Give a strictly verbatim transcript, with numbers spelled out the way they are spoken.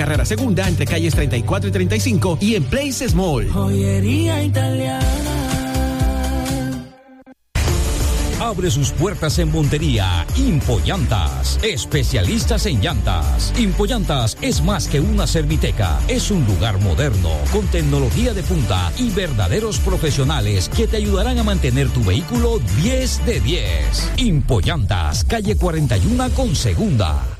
carrera segunda entre calles treinta y cuatro y treinta y cinco y en Place Mall. Joyería italiana. Abre sus puertas en Montería Impollantas, especialistas en llantas. Impollantas es más que una serviteca, es un lugar moderno, con tecnología de punta y verdaderos profesionales que te ayudarán a mantener tu vehículo diez de diez. Impollantas, calle cuarenta y uno con segunda.